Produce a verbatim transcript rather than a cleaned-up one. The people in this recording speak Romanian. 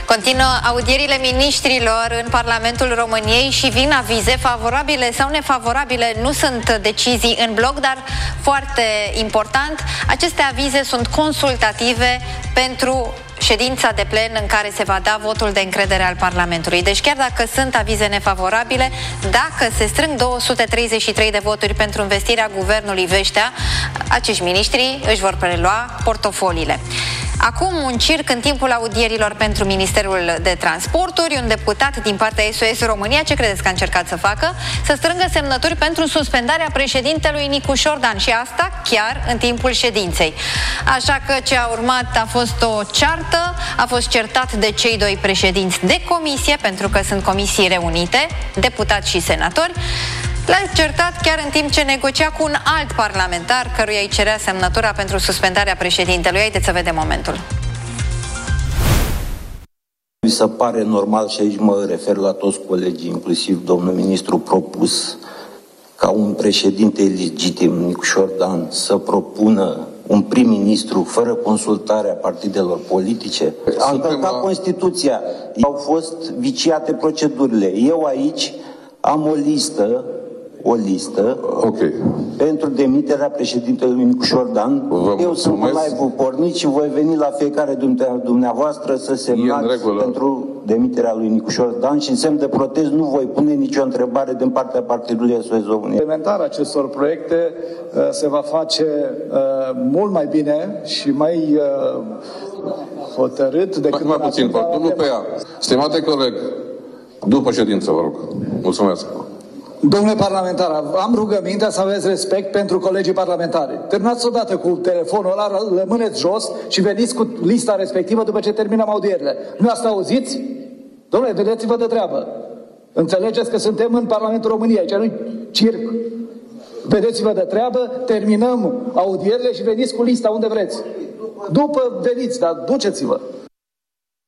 Continuă audierile miniștrilor în Parlamentul României și vin avize favorabile sau nefavorabile. Nu sunt decizii în bloc, dar foarte important, aceste avize sunt consultative pentru ședința de plen în care se va da votul de încredere al Parlamentului. Deci chiar dacă sunt avize nefavorabile, dacă se strâng două sute treizeci și trei de voturi pentru investirea guvernului Veștea, acești miniștri își vor prelua portofoliile. Acum un circ în timpul audierilor pentru Ministerul de Transporturi. Un deputat din partea S O S România, ce credeți că a încercat să facă? Să strângă semnături pentru suspendarea președintelui Nicu Șordan, și asta chiar în timpul ședinței. Așa că ce a urmat a fost o ceartă, a fost certat de cei doi președinți de comisie, pentru că sunt comisii reunite, deputați și senatori. L-a certat chiar în timp ce negocia cu un alt parlamentar căruia îi cerea semnătura pentru suspendarea președintelui. Haideți să vedem momentul. Mi se pare normal, și aici mă refer la toți colegii, inclusiv domnul ministru propus, ca un președinte legitim, Nicu Șordan, să propună un prim-ministru fără consultarea partidelor politice? A încălcat Constituția. Au fost viciate procedurile. Eu aici am o listă o listă okay. pentru demiterea președintelui Nicu Șordan. Vă Eu sunt în live-ul pornit și voi veni la fiecare dintre dumneavoastră să semnați pentru demiterea lui Nicu Șordan și în semn de protest nu voi pune nicio întrebare din partea Partidului S O S România. Implementarea acestor proiecte uh, se va face uh, mult mai bine și mai uh, hotărât decât... Mai puțin, nu pe ea. Stimate coleg, după ședință, vă rog. Mulțumesc. Domnule parlamentar, am rugămintea să aveți respect pentru colegii parlamentari. Terminați odată cu telefonul ăla, rămâneți jos și veniți cu lista respectivă după ce terminăm audierile. Nu asta auziți? Domnule, vedeți-vă de treabă. Înțelegeți că suntem în Parlamentul României, aici nu-i circ. Vedeți-vă de treabă, terminăm audierile și veniți cu lista unde vreți. După veniți, dar duceți-vă.